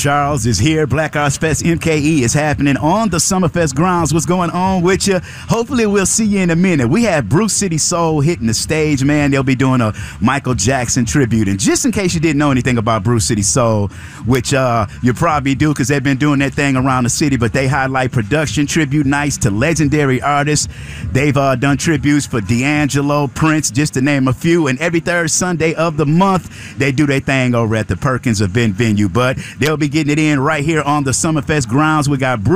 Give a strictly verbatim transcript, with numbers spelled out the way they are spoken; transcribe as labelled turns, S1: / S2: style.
S1: Charles is here. Black Arts Fest M K E is happening on the Summerfest grounds. What's going on with you? Hopefully we'll see you in a minute. We have Bruce City Soul hitting the stage, man. They'll be doing a Michael Jackson tribute. And just in case you didn't know anything about Bruce City Soul, which uh, you probably do because they've been doing that thing around the city, but they highlight production tribute nights to legendary artists. They've uh, done tributes for D'Angelo, Prince, just to name a few. And every third Sunday of the month, they do their thing over at the Perkins event venue. But they'll be getting it in right here on the Summerfest grounds. We got Bruce